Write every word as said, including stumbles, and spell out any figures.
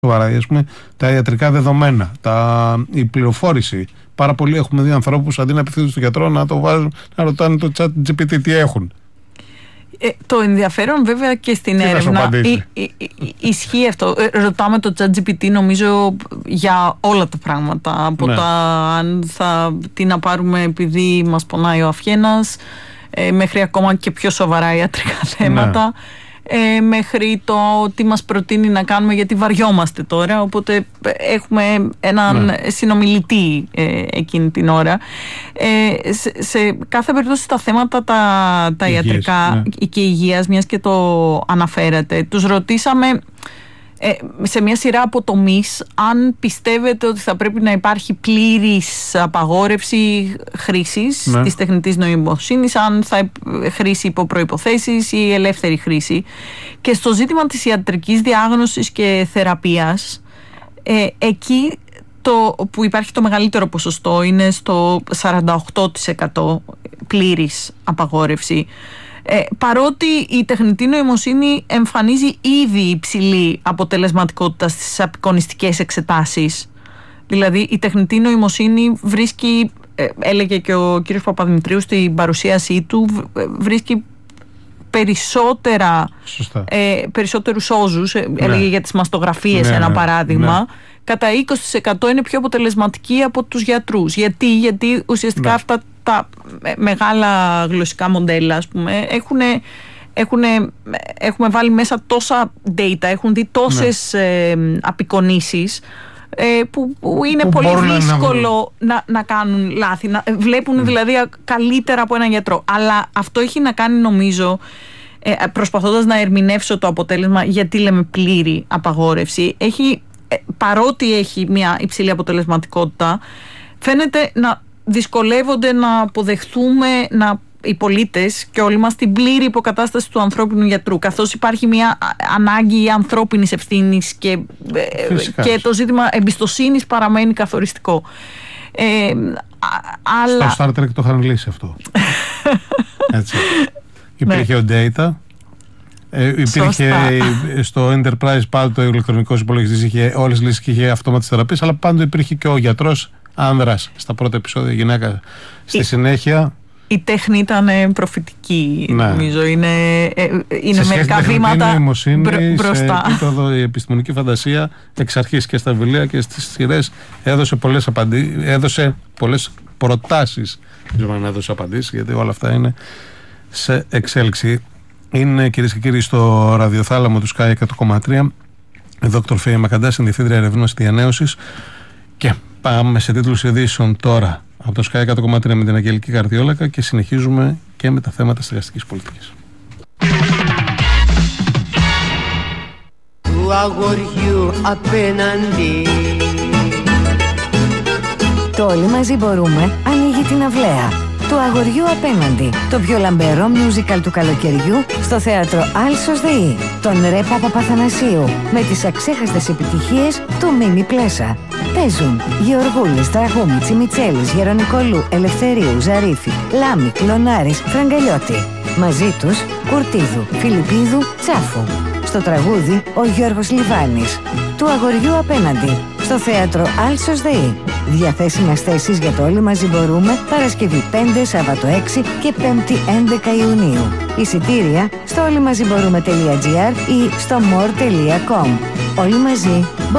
σοβαρά, ας πούμε, τα ιατρικά δεδομένα, τα, η πληροφόρηση. Πάρα πολλοί έχουμε δει ανθρώπους αντί να απευθύνονται στον γιατρό να το βάζουν, να ρωτάνε το chat τζι πι τι τι έχουν. Ε, το ενδιαφέρον βέβαια και στην τι έρευνα ι, ι, ι, ισχύει αυτό. Ε, ρωτάμε το chat τζι πι τι νομίζω για όλα τα πράγματα. Από ναι. τα αν θα τι να πάρουμε επειδή μας πονάει ο αυγένας, ε, μέχρι ακόμα και πιο σοβαρά ιατρικά θέματα. Ναι. Ε, μέχρι το τι μας προτείνει να κάνουμε γιατί βαριόμαστε τώρα, οπότε έχουμε έναν ναι. συνομιλητή ε, εκείνη την ώρα. Ε, σε, σε κάθε περίπτωση τα θέματα τα, τα υγείας, ιατρικά ναι. και υγείας, μιας και το αναφέρατε, τους ρωτήσαμε ε, σε μια σειρά από τομείς αν πιστεύετε ότι θα πρέπει να υπάρχει πλήρης απαγόρευση χρήσης ναι. της τεχνητής νοημοσύνης, αν θα χρήση υπό προϋποθέσεις ή ελεύθερη χρήση. Και στο ζήτημα της ιατρικής διάγνωσης και θεραπείας, ε, εκεί το που υπάρχει το μεγαλύτερο ποσοστό είναι στο σαράντα οκτώ τοις εκατό πλήρης απαγόρευση. Ε, παρότι η τεχνητή νοημοσύνη εμφανίζει ήδη υψηλή αποτελεσματικότητα στις απεικονιστικές εξετάσεις. Δηλαδή η τεχνητή νοημοσύνη βρίσκει, ε, έλεγε και ο κύριος Παπαδημητρίου στην παρουσίασή του, βρίσκει περισσότερα, ε, περισσότερους όζους, ε, ναι. έλεγε για τις μαστογραφίες ναι, ένα ναι, παράδειγμα, ναι. κατά είκοσι τοις εκατό είναι πιο αποτελεσματική από τους γιατρούς. Γιατί, γιατί ουσιαστικά ναι. αυτά τα μεγάλα γλωσσικά μοντέλα, ας πούμε, έχουνε, έχουνε, έχουμε βάλει μέσα τόσα data, έχουν δει τόσες ναι. ε, απεικονίσεις ε, που, που είναι που πολύ δύσκολο να, να, να κάνουν λάθη, να βλέπουν ναι. δηλαδή καλύτερα από έναν γιατρό. Αλλά αυτό έχει να κάνει, νομίζω, ε, προσπαθώντας να ερμηνεύσω το αποτέλεσμα, γιατί λέμε πλήρη απαγόρευση, έχει, ε, παρότι έχει μια υψηλή αποτελεσματικότητα, φαίνεται να δυσκολεύονται να αποδεχθούμε να, οι πολίτες και όλοι μας την πλήρη υποκατάσταση του ανθρώπινου γιατρού, καθώς υπάρχει μια ανάγκη ανθρώπινης ευθύνης και, και το ζήτημα εμπιστοσύνης παραμένει καθοριστικό. Ε, αλλά... Στο Star Trek το είχαν λύσει αυτό. Έτσι. Υπήρχε ο Data, ε, υπήρχε στο Enterprise πάντοτε ο ηλεκτρονικός υπολογιστής, είχε όλες τις λύσεις και είχε αυτόματες θεραπείες, αλλά πάντοτε υπήρχε και ο γιατρός άνδρας στα πρώτα επεισόδια, γυναίκα στη η, συνέχεια. Η τέχνη ήταν προφητική, ναι. νομίζω. Είναι, είναι μερικά βήματα μπρο, μπροστά. Σε επίπεδο, η επιστημονική φαντασία εξ αρχής και στα βιβλία και στις σειρές έδωσε πολλές απαντήσεις, έδωσε πολλές προτάσεις. Δεν ξέρω αν έδωσε απαντήσεις, γιατί όλα αυτά είναι σε εξέλιξη. Είναι, κυρίες και κύριοι, στο ραδιοθάλαμο του Sky εκατό κόμμα τρία, Δόκτωρ Φέη Μακαντά, διευθύντρια ερευνών διανέωσης. Και πάμε σε τίτλους ειδήσεων τώρα από το Sky εκατό κόμμα τρία με την Αγγελική Καρδιόλακα και συνεχίζουμε και με τα θέματα στεγαστικής πολιτικής. Του αγοριού απέναντι. Το Όλοι Μαζί Μπορούμε ανοίγει την αυλαία του αγοριού απέναντι, το πιο λαμπερό musical του καλοκαιριού στο θέατρο Άλσος ΔΕΗ, τον Ρε Παπαπαθανασίου, με τις αξέχαστες επιτυχίες του Μίμη Πλέσα. Παίζουν Γεωργούλης, Τραγούμη, Τσιμιτσέλης, Γερονικολού, Ελευθερίου, Ζαρίφη, Λάμη, Κλωνάρης, Φραγκαλιώτη. Μαζί τους Κουρτίδου, Φιλιππίδου, Τσάφου. Στο τραγούδι ο Γιώργος Λιβάνης. Του αγοριού απέναντι, στο θέατρο Άλσος ΔΕΗ. Διαθέσιμες θέσεις για το Όλοι Μαζί Μπορούμε Παρασκευή πέντε, Σάββατο έξι και Πέμπτη έντεκα Ιουνίου. Εισιτήρια στο όλοιμαζιμπορούμε τελεία τζι άρ ή στο more τελεία com. Όλοι μαζί